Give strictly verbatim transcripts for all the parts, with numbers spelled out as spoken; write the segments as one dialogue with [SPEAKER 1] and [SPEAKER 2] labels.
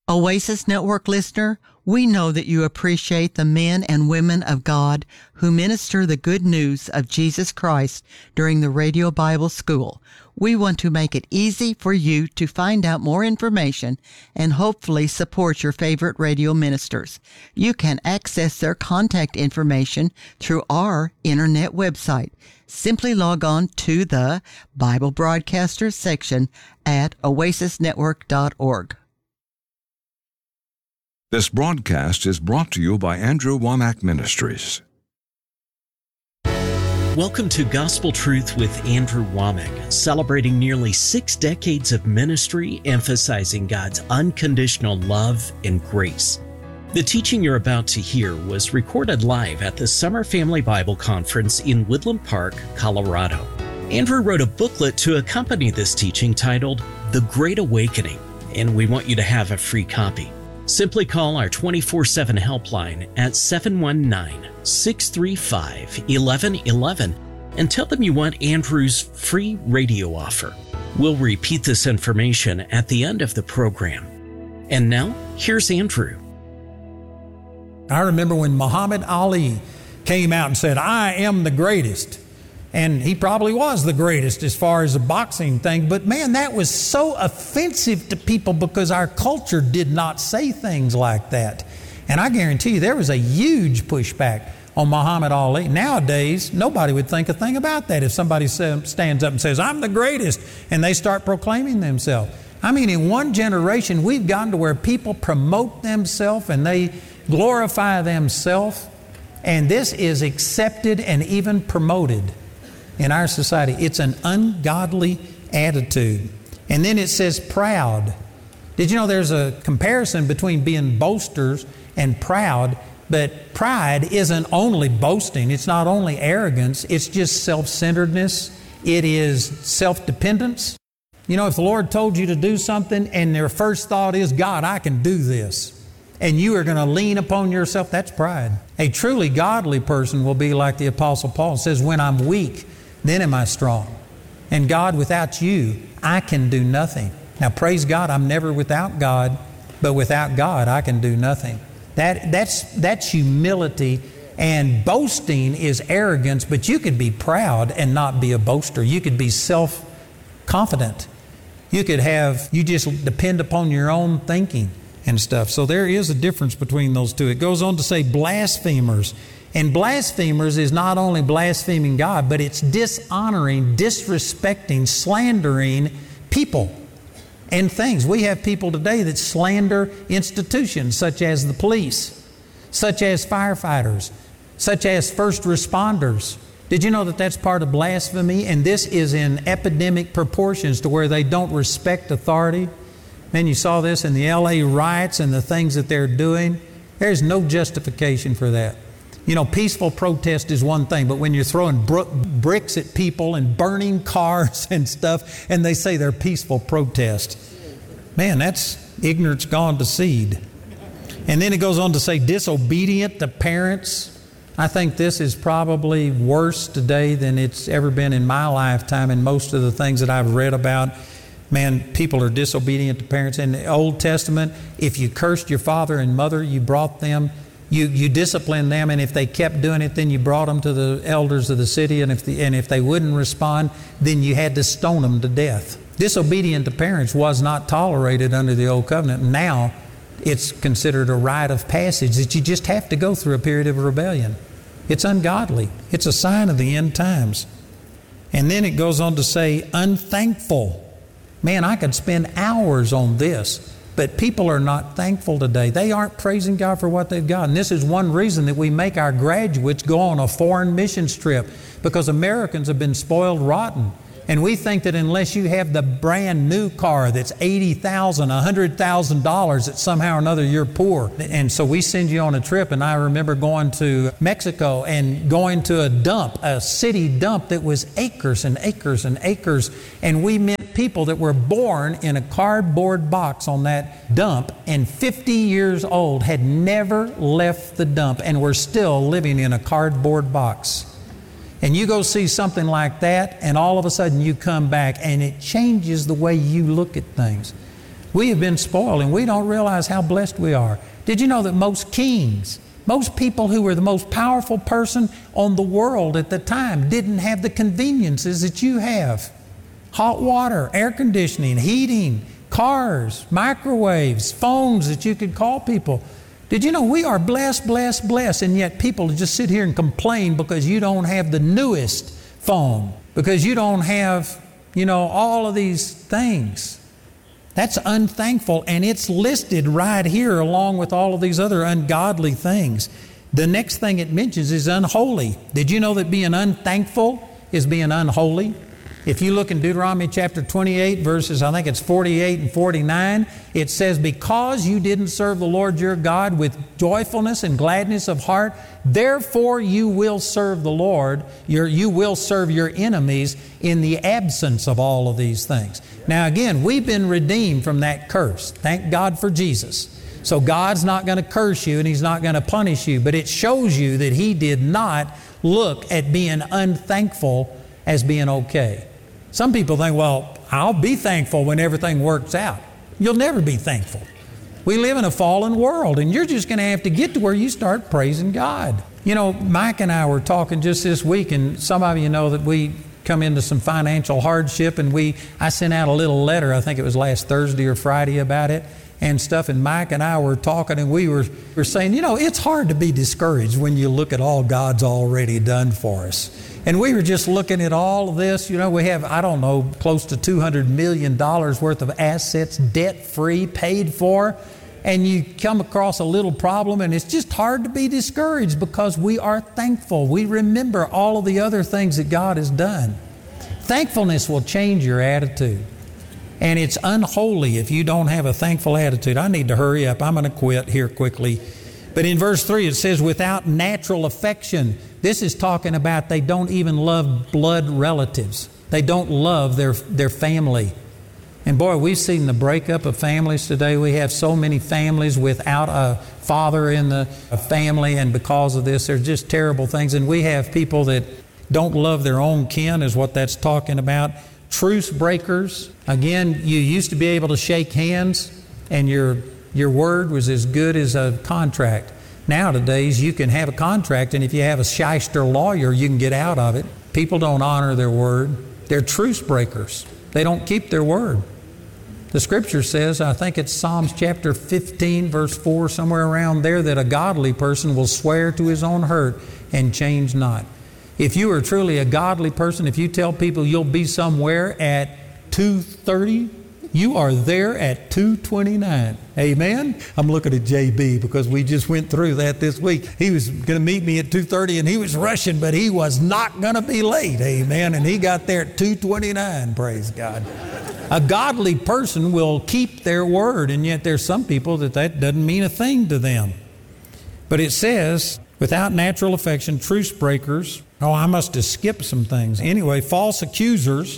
[SPEAKER 1] Oasis Network listener, we know that you appreciate the men and women of God who minister the good news of Jesus Christ during the Radio Bible School. We want to make it easy for you to find out more information and hopefully support your favorite radio ministers. You can access their contact information through our internet website. Simply log on to the Bible Broadcasters section at oasis network dot org.
[SPEAKER 2] This broadcast is brought to you by Andrew Wommack Ministries.
[SPEAKER 3] Welcome to Gospel Truth with Andrew Wommack, celebrating nearly six decades of ministry emphasizing God's unconditional love and grace. The teaching you're about to hear was recorded live at the Summer Family Bible Conference in Woodland Park, Colorado. Andrew wrote a booklet to accompany this teaching titled The Great Awakening, and we want you to have a free copy. Simply call our twenty-four seven helpline at seven one nine, six three five, one one one one and tell them you want Andrew's free radio offer. We'll repeat this information at the end of the program. And now, here's Andrew.
[SPEAKER 4] I remember when Muhammad Ali came out and said, "I am the greatest." And he probably was the greatest as far as a boxing thing. But man, that was so offensive to people because our culture did not say things like that. And I guarantee you there was a huge pushback on Muhammad Ali. Nowadays, nobody would think a thing about that if somebody stands up and says, "I'm the greatest," and they start proclaiming themselves. I mean, in one generation, we've gotten to where people promote themselves and they glorify themselves. And this is accepted and even promoted in our society. It's an ungodly attitude. And then it says proud. Did you know there's a comparison between being boasters and proud? But pride isn't only boasting. It's not only arrogance. It's just self-centeredness. It is self-dependence. You know, if the Lord told you to do something and their first thought is, "God, I can do this," and you are going to lean upon yourself, that's pride. A truly godly person will be like the Apostle Paul. It says, "When I'm weak, then am I strong. And God, without you, I can do nothing." Now, praise God, I'm never without God, but without God, I can do nothing. That, that's, that's humility, and boasting is arrogance, but you could be proud and not be a boaster. You could be self-confident. You could have, you just depend upon your own thinking and stuff. So there is a difference between those two. It goes on to say blasphemers. And blasphemers is not only blaspheming God, but it's dishonoring, disrespecting, slandering people and things. We have people today that slander institutions such as the police, such as firefighters, such as first responders. Did you know that that's part of blasphemy? And this is in epidemic proportions to where they don't respect authority. Man, you saw this in the L A riots and the things that they're doing. There's no justification for that. You know, peaceful protest is one thing, but when you're throwing br- bricks at people and burning cars and stuff, and they say they're peaceful protest, man, that's ignorance gone to seed. And then it goes on to say disobedient to parents. I think this is probably worse today than it's ever been in my lifetime, and most of the things that I've read about. Man, people are disobedient to parents. In the Old Testament, if you cursed your father and mother, you brought them You you disciplined them, and if they kept doing it, then you brought them to the elders of the city, and if the, and if they wouldn't respond, then you had to stone them to death. Disobedient to parents was not tolerated under the Old Covenant. Now it's considered a rite of passage that you just have to go through a period of rebellion. It's ungodly. It's a sign of the end times. And then it goes on to say unthankful. Man, I could spend hours on this. But people are not thankful today. They aren't praising God for what they've got. And this is one reason that we make our graduates go on a foreign missions trip, because Americans have been spoiled rotten. And we think that unless you have the brand new car that's eighty thousand dollars, one hundred thousand dollars, that somehow or another you're poor. And so we send you on a trip. And I remember going to Mexico and going to a dump, a city dump that was acres and acres and acres. And we met people that were born in a cardboard box on that dump and fifty years old, had never left the dump and were still living in a cardboard box. And you go see something like that, and all of a sudden you come back and it changes the way you look at things. We have been spoiled, and we don't realize how blessed we are. Did you know that most kings, most people who were the most powerful person on the world at the time didn't have the conveniences that you have? Hot water, air conditioning, heating, cars, microwaves, phones that you could call people. Did you know we are blessed, blessed, blessed, and yet people just sit here and complain because you don't have the newest phone, because you don't have, you know, all of these things. That's unthankful, and it's listed right here along with all of these other ungodly things. The next thing it mentions is unholy. Did you know that being unthankful is being unholy? If you look in Deuteronomy chapter twenty-eight, verses, I think it's forty-eight and forty-nine, it says, because you didn't serve the Lord your God with joyfulness and gladness of heart, therefore you will serve the Lord, your, you will serve your enemies in the absence of all of these things. Now again, we've been redeemed from that curse. Thank God for Jesus. So God's not going to curse you and He's not going to punish you, but it shows you that He did not look at being unthankful as being okay. Some people think, well, I'll be thankful when everything works out. You'll never be thankful. We live in a fallen world, and you're just going to have to get to where you start praising God. You know, Mike and I were talking just this week, and some of you know that we come into some financial hardship, and we I sent out a little letter, I think it was last Thursday or Friday, about it and stuff, and Mike and I were talking, and we were, were saying, you know, it's hard to be discouraged when you look at all God's already done for us. And we were just looking at all of this. You know, we have, I don't know, close to two hundred million dollars worth of assets, debt-free, paid for. And you come across a little problem, and it's just hard to be discouraged because we are thankful. We remember all of the other things that God has done. Thankfulness will change your attitude. And it's unholy if you don't have a thankful attitude. I need to hurry up. I'm going to quit here quickly. But in verse three, it says, without natural affection. This is talking about they don't even love blood relatives. They don't love their, their family. And boy, we've seen the breakup of families today. We have so many families without a father in the family, and because of this, there's just terrible things. And we have people that don't love their own kin, is what that's talking about. Truce breakers. Again, you used to be able to shake hands, and your your word was as good as a contract. Nowadays, you can have a contract, and if you have a shyster lawyer, you can get out of it. People don't honor their word. They're truce breakers. They don't keep their word. The Scripture says, I think it's Psalms chapter fifteen, verse four, somewhere around there, that a godly person will swear to his own hurt and change not. If you are truly a godly person, if you tell people you'll be somewhere at two thirty, you are there at two twenty-nine. Amen? I'm looking at J B because we just went through that this week. He was going to meet me at two thirty, and he was rushing, but he was not going to be late. Amen? And he got there at two twenty-nine. Praise God. A godly person will keep their word, and yet there's some people that that doesn't mean a thing to them. But it says, without natural affection, truce breakers. Oh, I must have skipped some things. Anyway, false accusers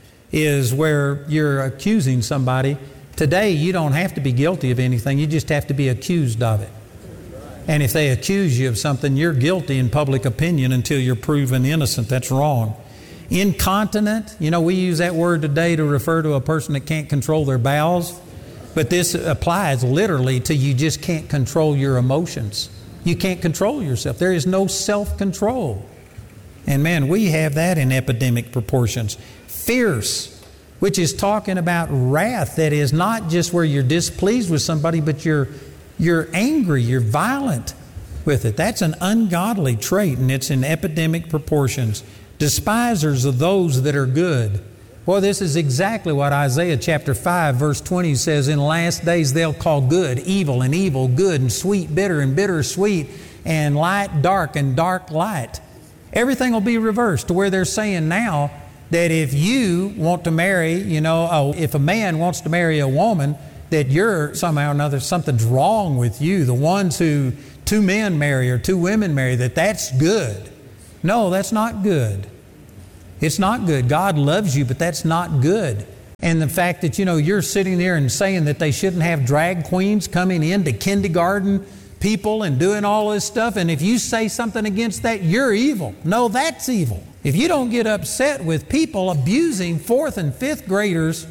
[SPEAKER 4] is where you're accusing somebody. Today, you don't have to be guilty of anything. You just have to be accused of it. And if they accuse you of something, you're guilty in public opinion until you're proven innocent. That's wrong. Incontinent, you know, we use that word today to refer to a person that can't control their bowels. But this applies literally to you just can't control your emotions. You can't control yourself. There is no self-control. And man, we have that in epidemic proportions. Fierce, which is talking about wrath, that is not just where you're displeased with somebody, but you're you're angry, you're violent with it. That's an ungodly trait, and it's in epidemic proportions. Despisers of those that are good. Well, this is exactly what Isaiah chapter five, verse twenty says, in last days they'll call good evil, and evil good, and sweet bitter, and bitter sweet, and light dark, and dark light. Everything will be reversed to where they're saying now that if you want to marry, you know, oh, if a man wants to marry a woman, that you're somehow or another, something's wrong with you. The ones who two men marry or two women marry, that that's good. No, that's not good. It's not good. God loves you, but that's not good. And the fact that, you know, you're sitting there and saying that they shouldn't have drag queens coming into kindergarten people and doing all this stuff, and if you say something against that, you're evil. No, that's evil. If you don't get upset with people abusing fourth and fifth graders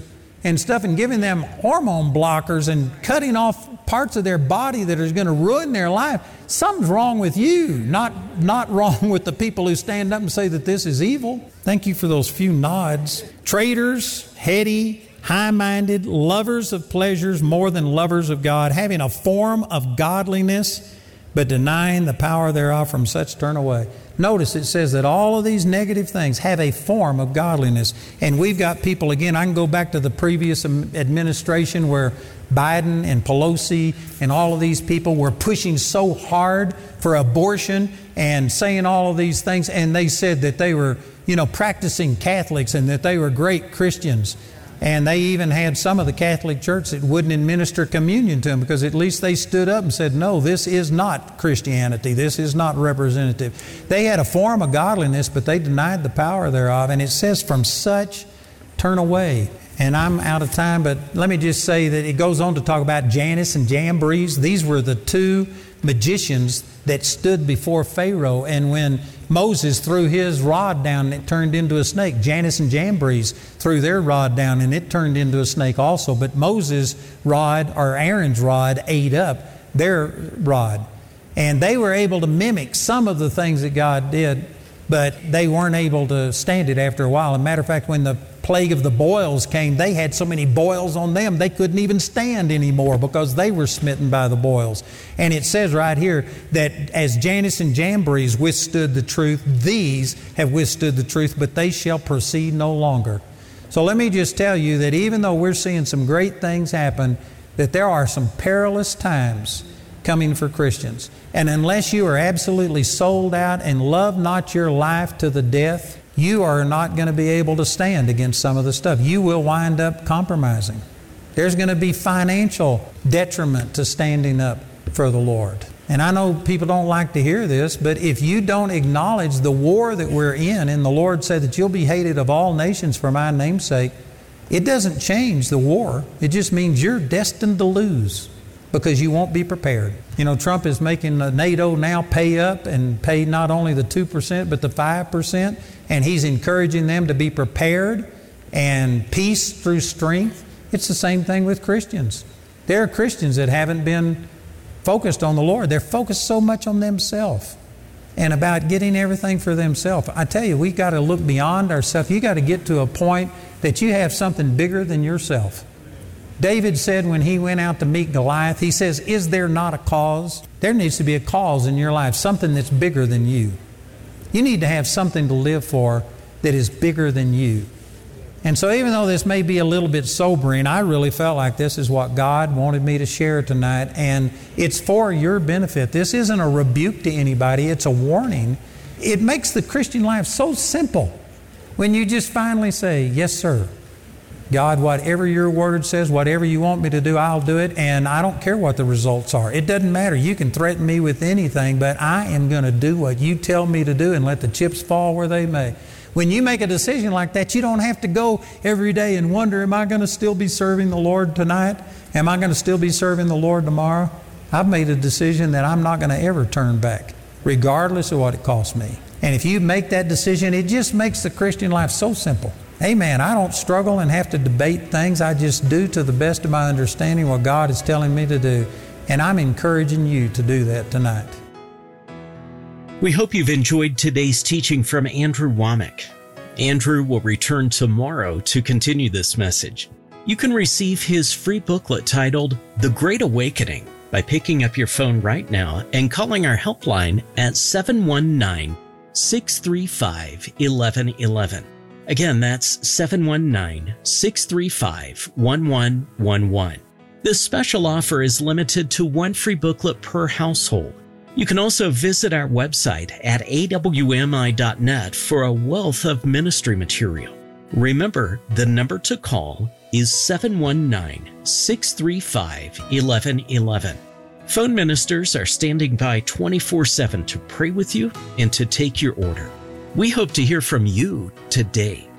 [SPEAKER 4] and stuff and giving them hormone blockers and cutting off parts of their body that is going to ruin their life. Something's wrong with you, not, not wrong with the people who stand up and say that this is evil. Thank you for those few nods. Traitors, heady, high-minded, lovers of pleasures more than lovers of God, having a form of godliness, but denying the power thereof, from such turn away. Notice it says that all of these negative things have a form of godliness. And we've got people, again, I can go back to the previous administration where Biden and Pelosi and all of these people were pushing so hard for abortion and saying all of these things. And they said that they were, you know, practicing Catholics and that they were great Christians. And they even had some of the Catholic Church that wouldn't administer communion to them because at least they stood up and said, no, this is not Christianity. This is not representative. They had a form of godliness, but they denied the power thereof. And it says, from such turn away. And I'm out of time, but let me just say that it goes on to talk about Jannes and Jambres. These were the two magicians that stood before Pharaoh. And when Moses threw his rod down and it turned into a snake, Jannes and Jambres threw their rod down and it turned into a snake also. But Moses' rod, or Aaron's rod, ate up their rod. And they were able to mimic some of the things that God did, but they weren't able to stand it after a while. As a matter of fact, when the plague of the boils came, they had so many boils on them they couldn't even stand anymore because they were smitten by the boils. And it says right here that as Jannes and Jambres withstood the truth, these have withstood the truth, but they shall proceed no longer. So let me just tell you that even though we're seeing some great things happen, that there are some perilous times coming for Christians. And unless you are absolutely sold out and love not your life to the death, you are not going to be able to stand against some of the stuff. You will wind up compromising. There's going to be financial detriment to standing up for the Lord. And I know people don't like to hear this, but if you don't acknowledge the war that we're in, and the Lord said that you'll be hated of all nations for my name's sake, it doesn't change the war. It just means you're destined to lose because you won't be prepared. You know, Trump is making NATO now pay up and pay not only the two percent, but the five percent. And he's encouraging them to be prepared and peace through strength. It's the same thing with Christians. There are Christians that haven't been focused on the Lord. They're focused so much on themselves and about getting everything for themselves. I tell you, we've got to look beyond ourselves. You got to get to a point that you have something bigger than yourself. David said when he went out to meet Goliath, he says, is there not a cause? There needs to be a cause in your life, something that's bigger than you. You need to have something to live for that is bigger than you. And so even though this may be a little bit sobering, I really felt like this is what God wanted me to share tonight. And it's for your benefit. This isn't a rebuke to anybody. It's a warning. It makes the Christian life so simple when you just finally say, yes, sir. God, whatever your word says, whatever you want me to do, I'll do it. And I don't care what the results are. It doesn't matter. You can threaten me with anything, but I am going to do what you tell me to do and let the chips fall where they may. When you make a decision like that, you don't have to go every day and wonder, am I going to still be serving the Lord tonight? Am I going to still be serving the Lord tomorrow? I've made a decision that I'm not going to ever turn back, regardless of what it costs me. And if you make that decision, it just makes the Christian life so simple. Amen. I don't struggle and have to debate things. I just do to the best of my understanding what God is telling me to do. And I'm encouraging you to do that tonight.
[SPEAKER 3] We hope you've enjoyed today's teaching from Andrew Wommack. Andrew will return tomorrow to continue this message. You can receive his free booklet titled The Great Awakening by picking up your phone right now and calling our helpline at seven one nine, six three five, one one one one. Again, that's seven one nine, six three five, one one one one. This special offer is limited to one free booklet per household. You can also visit our website at a w m i dot net for a wealth of ministry material. Remember, the number to call is seven one nine, six three five, one one one one. Phone ministers are standing by twenty-four seven to pray with you and to take your order. We hope to hear from you today.